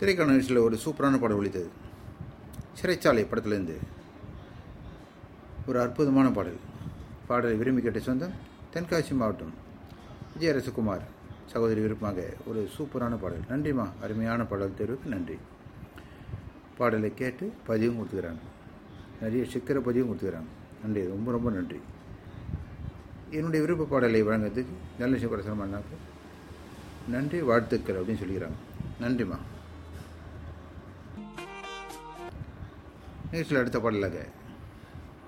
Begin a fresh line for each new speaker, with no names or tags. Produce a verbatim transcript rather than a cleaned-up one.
திரைக்கான நிகழ்ச்சியில் ஒரு சூப்பரான பாடல் ஒலித்தது. சிறைச்சாலை படத்திலேருந்து ஒரு அற்புதமான பாடல். பாடலை விரும்பி கேட்ட சொந்தம் தென்காசி மாவட்டம் விஜயரசகுமார் சகோதரி விருப்பமாக ஒரு சூப்பரான பாடல். நன்றிம்மா, அருமையான பாடல் தேர்வுக்கு நன்றி. பாடலை கேட்டு பதிவும் கொடுத்துக்கிறாங்க, நிறைய சித்திர பதிவும் கொடுத்துக்கிறாங்க. நன்றி, ரொம்ப ரொம்ப நன்றி. என்னுடைய விருப்ப பாடலை வழங்குறதுக்கு நல்ல சிவகரசனம் பண்ணாக்க நன்றி, வாழ்த்துக்கள் அப்படின்னு சொல்லிக்கிறாங்க. நன்றிம்மா. நிகழ்ச்சியில் அடுத்த பாடலாக